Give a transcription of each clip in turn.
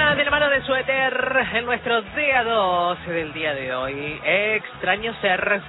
China de la mano de Suéter en nuestro día 2 del día de hoy. Extraño ser.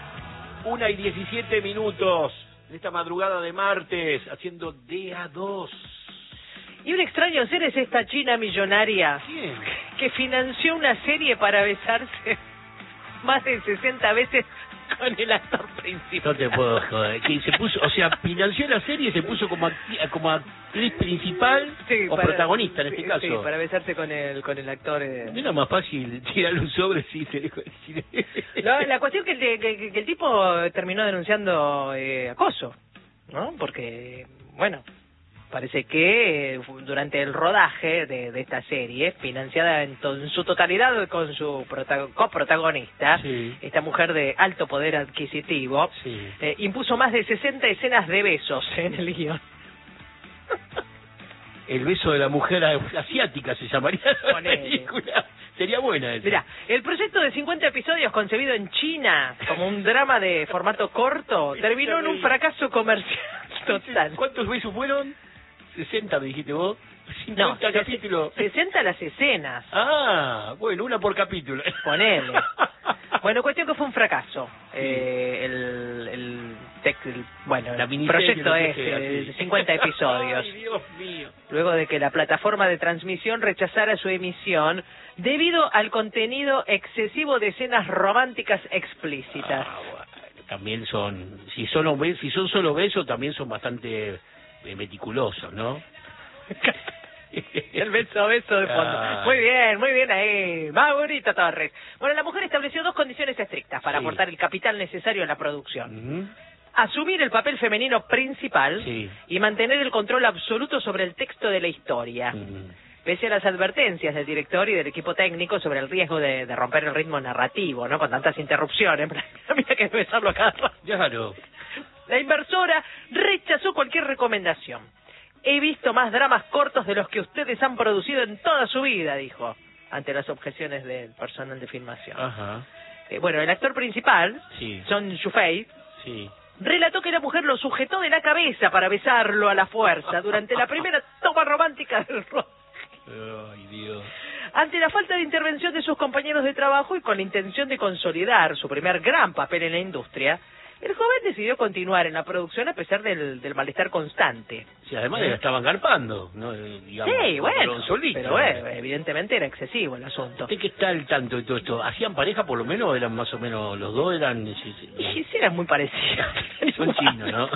1:17 en esta madrugada de martes, haciendo día 2. Y un extraño ser es esta China millonaria. ¿Quién? Que financió una serie para besarse más de 60 veces con el actor principal. No te puedo joder. Que se puso, o sea, financió la serie y se puso como actriz principal, Sí, o protagonista en este sí, caso. Sí, para besarse con el actor. No era más fácil tirarle un sobre si se dejó decir. La cuestión que el tipo terminó denunciando acoso, ¿no? Porque, bueno, parece que durante el rodaje de esta serie, financiada en su totalidad con su coprotagonista, Sí. esta mujer de alto poder adquisitivo, Sí. impuso más de 60 escenas de besos en el guión. El beso de la mujer asiática se llamaría la Ponele. película. Sería buena esa. Mirá, el proyecto de 50 episodios concebido en China como un drama de formato corto terminó en un fracaso comercial total. ¿Cuántos besos fueron? 60 me dijiste vos. 50 No, capítulos. 60 las escenas. Ah, bueno, una por capítulo. Ponele. Bueno, cuestión que fue un fracaso. Sí. Bueno, La el miniserie, proyecto lo que este sea, de sí. 50 episodios. Ay, Dios mío. Luego de que la plataforma de transmisión rechazara su emisión debido al contenido excesivo de escenas románticas explícitas. Ah, bueno, también son, si son solo besos, también son bastante meticulosos, ¿no? El beso de fondo. Ah. Muy bien ahí. Maurita Torres. Bueno, la mujer estableció dos condiciones estrictas para Sí. aportar el capital necesario a la producción. Ujú. Asumir el papel femenino principal Sí. y mantener el control absoluto sobre el texto de la historia. Ujú. Pese a las advertencias del director y del equipo técnico sobre el riesgo de romper el ritmo narrativo, ¿no? Con tantas interrupciones. Había que besarlo a cada rato. Claro. La inversora rechazó cualquier recomendación. He visto más dramas cortos de los que ustedes han producido en toda su vida, dijo, ante las objeciones del personal de filmación. Ajá. Bueno, el actor principal, Sí. Son Yufei, Sí. relató que la mujer lo sujetó de la cabeza para besarlo a la fuerza durante la primera toma romántica del rodaje. Ay, Dios. Ante la falta de intervención de sus compañeros de trabajo y con la intención de consolidar su primer gran papel en la industria, el joven decidió continuar en la producción a pesar del malestar constante. Sí, además la estaban garpando, ¿no? Digamos, Sí, bueno, fueron solitos. pero bueno, evidentemente era excesivo el asunto. ¿Usted qué está al tanto de todo esto? ¿Hacían pareja por lo menos? ¿Eran más o menos los dos? ¿Eran...? Y sí, era muy parecido. Son chinos, ¿no?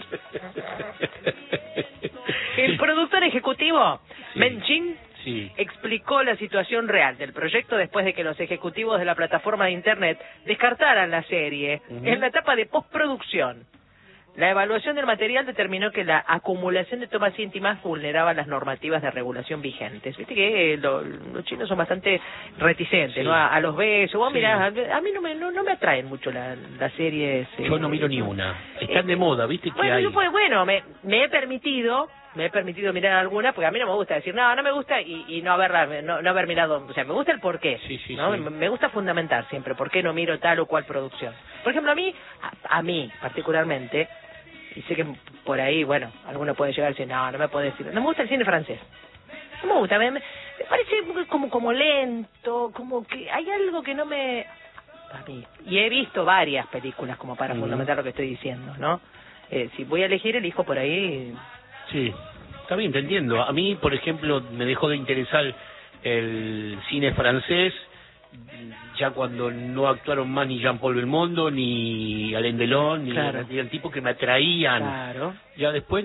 El productor ejecutivo, Sí. Men Chin, Sí. explicó la situación real del proyecto después de que los ejecutivos de la plataforma de Internet descartaran la serie Ujú. en la etapa de postproducción. La evaluación del material determinó que la acumulación de tomas íntimas vulneraba las normativas de regulación vigentes. Viste que los chinos son bastante reticentes, Sí. ¿no? A los besos. Vos Sí. mirá, a mí no me atraen mucho las series. Yo no miro ni una. Están de moda, ¿viste? Que Bueno, hay... yo pues, bueno, me he permitido mirar alguna, porque a mí no me gusta decir, no me gusta y no haber mirado, o sea, me gusta el porqué, Sí, ¿no? sí. Me gusta fundamentar siempre por qué no miro tal o cual producción. Por ejemplo, a mí particularmente, y sé que por ahí, bueno, alguno puede llegar a decir, no me puede decir, no me gusta el cine francés. No me gusta, me parece como lento, como que hay algo que no me... A mí. Y he visto varias películas como para fundamentar lo que estoy diciendo, ¿no? Si voy a elegir, elijo por ahí... Sí, está bien, te entiendo. A mí, por ejemplo, me dejó de interesar el cine francés ya cuando no actuaron más ni Jean-Paul Belmondo, ni Alain Delon, ni Claro. eran tipos que me atraían. Claro. Ya después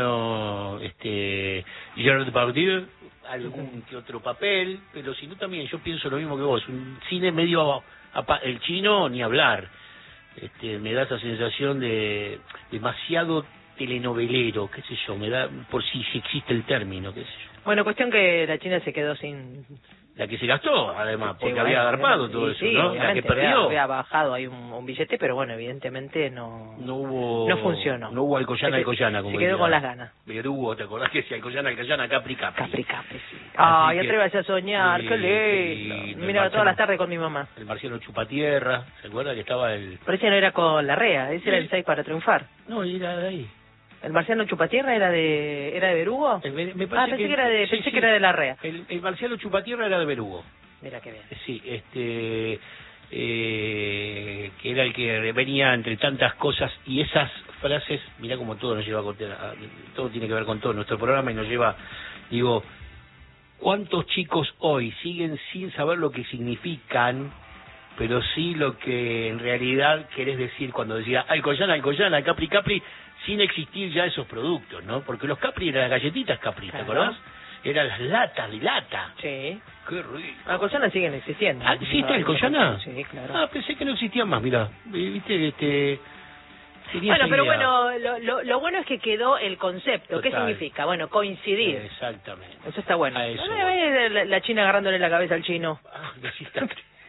Gerard Depardieu, algún que otro papel, pero si no también yo pienso lo mismo que vos, un cine medio, el chino ni hablar, me da esa sensación de demasiado telenovelero, qué sé yo, me da, por si existe el término, qué sé yo. Bueno, cuestión que la China se quedó sin... La que se gastó, además, Sí, porque bueno, había agarpado todo eso, sí, ¿no? La que obviamente, perdió. había bajado ahí un billete, pero bueno, evidentemente no funcionó. No hubo Alcoyana, como se quedó diría. con las ganas. Pero hubo, ¿te acordás que si Alcoyana, Capri? Capri, sí. Así Ay, que- atrévase a soñar, Sí, qué qué lindo. lindo. Miraba El todas las Marciano- tardes con mi mamá. El marciano Chupatierra, ¿se acuerda que estaba el...? Pero ese no era con la REA, ese era el 6 para triunfar. No, era de ahí. ¿El marciano Chupatierra era de Berugo? Me parece pensé que era de Larrea. El marciano Chupatierra era de Berugo. Mira qué bien. Sí, que era el que venía entre tantas cosas y esas frases, mirá como todo nos lleva todo tiene que ver con todo nuestro programa y nos lleva, digo, ¿cuántos chicos hoy siguen sin saber lo que significan, pero sí lo que en realidad querés decir cuando decía Alcoyana, Capri, sin existir ya esos productos, ¿no? Porque los Capri eran las galletitas Capri, ¿te acordás? Eran las latas de lata. Sí. Qué rico. Alcoyana siguen existiendo. Ah, ¿sí está Alcoyana? Sí, claro. Ah, pensé que no existían más, mirá. Viste, bueno, pero bueno, lo bueno es que quedó el concepto. Total. ¿Qué significa? Bueno, coincidir. Exactamente. Eso está bueno. A eso la China agarrándole la cabeza al chino. Ah, así está.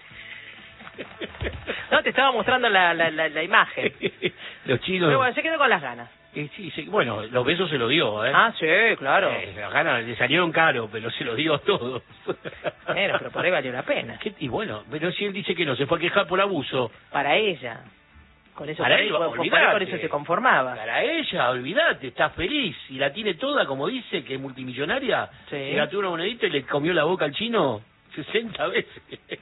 No, te estaba mostrando la imagen. Los chinos... Pero bueno, se quedó con las ganas. Sí, bueno, los besos se lo dio, ¿eh? Ah, sí, claro. Las ganas le salieron caro, pero se lo dio a todos. Bueno, pero por ahí valió la pena. Y bueno, pero si él dice que no, se fue a quejar por abuso. Para ella. Con eso, para él, con eso se conformaba. Para ella, olvídate, está feliz. Y la tiene toda, como dice, que es multimillonaria. Sí. Le gastó una monedita y le comió la boca al chino 60 veces.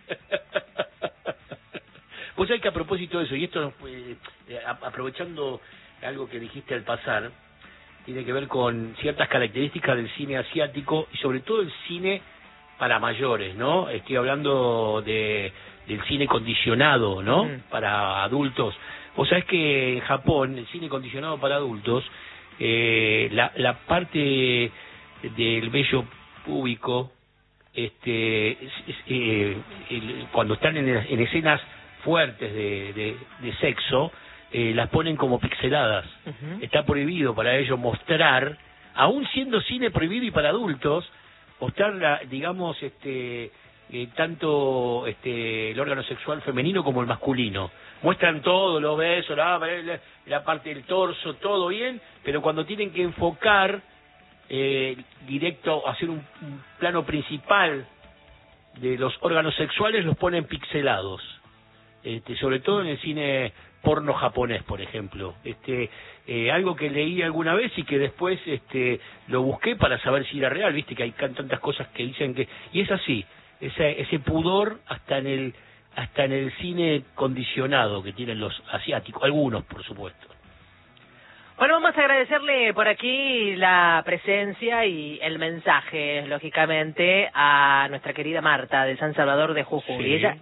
Pues hay que a propósito de eso, y esto aprovechando algo que dijiste al pasar, tiene que ver con ciertas características del cine asiático y sobre todo el cine para mayores, ¿no? Estoy hablando del cine condicionado, ¿no? Para adultos. Vos sabés que en Japón, el cine condicionado para adultos, la parte del vello púbico, cuando están en escenas fuertes de sexo, las ponen como pixeladas. Está prohibido para ellos mostrar, aún siendo cine prohibido y para adultos, mostrar, digamos, tanto el órgano sexual femenino como el masculino. Muestran todo, los besos, la parte del torso, todo bien, pero cuando tienen que enfocar directo, hacer un plano principal de los órganos sexuales, los ponen pixelados. Sobre todo en el cine porno japonés, por ejemplo. Algo que leí alguna vez y que después lo busqué para saber si era real, viste que hay tantas cosas que dicen que... Y es así, ese pudor hasta en el cine condicionado que tienen los asiáticos, algunos por supuesto. Bueno, vamos a agradecerle por aquí la presencia y el mensaje, lógicamente, a nuestra querida Marta de San Salvador de Jujuy. Sí. Ella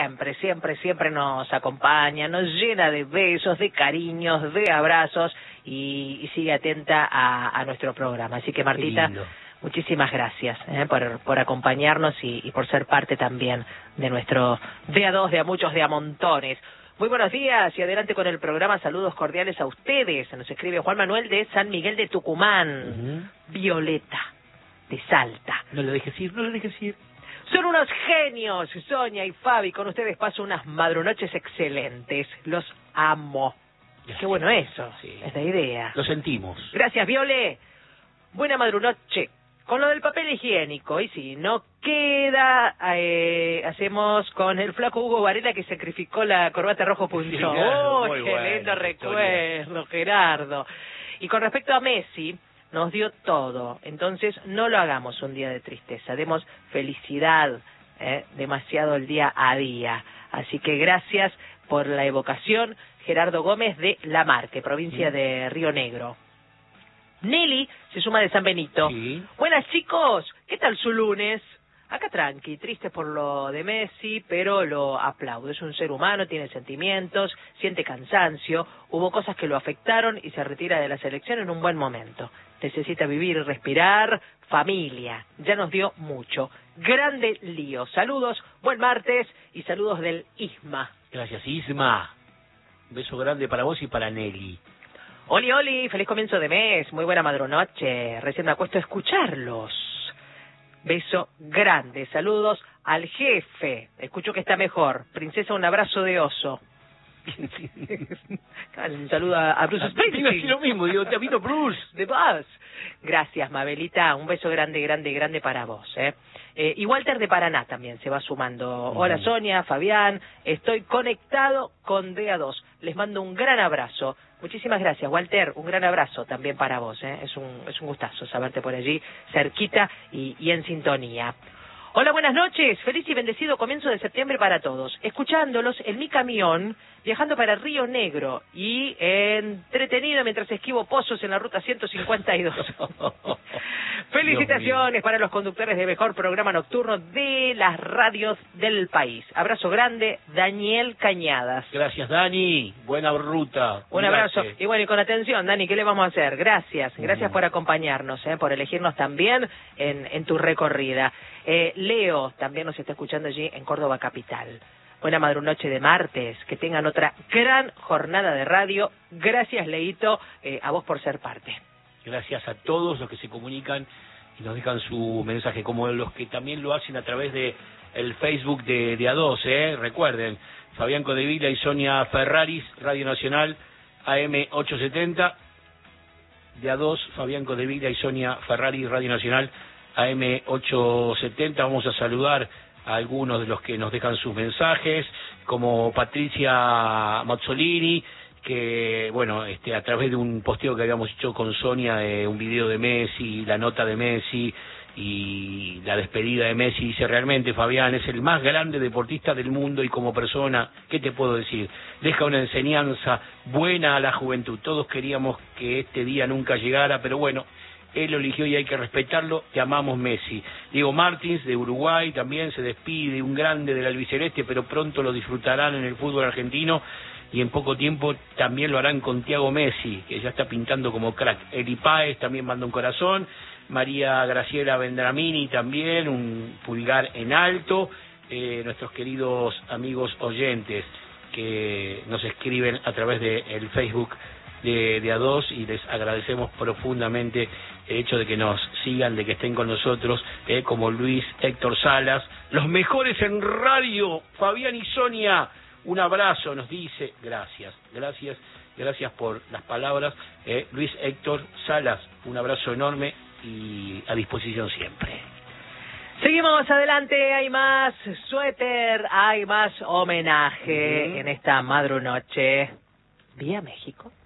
siempre nos acompaña, nos llena de besos, de cariños, de abrazos y sigue atenta a nuestro programa. Así que, Martita, muchísimas gracias por acompañarnos y por ser parte también de nuestro de a dos, de a muchos, de a montones. Muy buenos días y adelante con el programa. Saludos cordiales a ustedes. Nos escribe Juan Manuel de San Miguel de Tucumán. Violeta de Salta. No lo dejes ir, no lo dejes ir. Son unos genios, Sonia y Fabi. Con ustedes paso unas madrunoches excelentes. Los amo. Qué bueno eso. Sí. Es la idea. Lo sentimos. Gracias, Viole. Buena madrunoche. Con lo del papel higiénico, y si no queda, hacemos con el flaco Hugo Varela que sacrificó la corbata rojo punzón. Sí, claro, ¡Oh, qué lindo recuerdo, Gerardo! Y con respecto a Messi, nos dio todo. Entonces, no lo hagamos un día de tristeza. Demos felicidad, demasiado el día a día. Así que gracias por la evocación, Gerardo Gómez de La Marque, provincia de Río Negro. Nelly se suma de San Benito. Sí. Buenas, chicos, ¿qué tal su lunes? Acá tranqui, triste por lo de Messi, pero lo aplaudo. Es un ser humano, tiene sentimientos, siente cansancio, hubo cosas que lo afectaron y se retira de la selección en un buen momento. Necesita vivir y respirar, familia, ya nos dio mucho. Grande lío. Saludos, buen martes y saludos del Isma. Gracias, Isma. Un beso grande para vos y para Nelly. Oli, oli, feliz comienzo de mes, muy buena madrunoche, recién me acuesto a escucharlos. Beso grande, saludos al jefe, escucho que está mejor. Princesa, un abrazo de oso. Un saludo a Bruce Springsteen. Lo mismo, digo, te vino Bruce. De Buzz. Gracias, Mabelita. Un beso grande, grande, grande para vos. Y Walter de Paraná también se va sumando. Hola, Sonia, Fabián. Estoy conectado con DA2. Les mando un gran abrazo. Muchísimas gracias, Walter. Un gran abrazo también para vos. Es un gustazo saberte por allí, cerquita y en sintonía. Hola, buenas noches. Feliz y bendecido comienzo de septiembre para todos. Escuchándolos en mi camión, viajando para Río Negro y entretenido mientras esquivo pozos en la ruta 152. Felicitaciones para los conductores de mejor programa nocturno de las radios del país. Abrazo grande, Daniel Cañadas. Gracias, Dani. Buena ruta. Un abrazo. Y bueno, y con atención, Dani, ¿qué le vamos a hacer? Gracias por acompañarnos, por elegirnos también en tu recorrida. Leo también nos está escuchando allí en Córdoba capital. Buena madrunoche de martes, que tengan otra gran jornada de radio. Gracias, Leito, a vos por ser parte. Gracias a todos los que se comunican y nos dejan su mensaje, como los que también lo hacen a través de el Facebook de A2, recuerden, Fabián Codevila y Sonia Ferraris, Radio Nacional, AM870, de A2, Fabián Codevila y Sonia Ferraris, Radio Nacional, AM870. Vamos a saludar a algunos de los que nos dejan sus mensajes, como Patricia Mazzolini, que bueno, a través de un posteo que habíamos hecho con Sonia, un video de Messi, la nota de Messi y la despedida de Messi, dice: realmente Fabián es el más grande deportista del mundo y como persona, ¿qué te puedo decir? Deja una enseñanza buena a la juventud. Todos queríamos que este día nunca llegara, pero bueno, él lo eligió y hay que respetarlo. Te amamos, Messi. Diego Martins, de Uruguay, también se despide, un grande del albiceleste, pero pronto lo disfrutarán en el fútbol argentino y en poco tiempo también lo harán con Thiago Messi, que ya está pintando como crack. Eli Páez también manda un corazón. María Graciela Vendramini también, un pulgar en alto. Nuestros queridos amigos oyentes que nos escriben a través del Facebook de A2, y les agradecemos profundamente el hecho de que nos sigan, de que estén con nosotros, como Luis Héctor Salas, los mejores en radio, Fabián y Sonia, un abrazo, nos dice. Gracias por las palabras, Luis Héctor Salas, un abrazo enorme y a disposición siempre. Seguimos adelante, hay más suéter, hay más homenaje en esta madrunoche. Vía México.